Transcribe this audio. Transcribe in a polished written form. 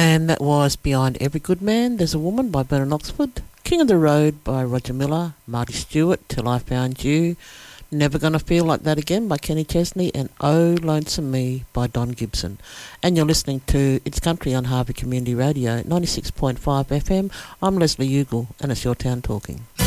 And that was Behind Every Good Man, There's a Woman by Bernard Oxford, King of the Road by Roger Miller, Marty Stewart, Till I Found You, Never Gonna Feel Like That Again by Kenny Chesney, and Oh Lonesome Me by Don Gibson. And you're listening to It's Country on Harvey Community Radio, 96.5 FM. I'm Leslie Ugle, and it's Your Town Talking.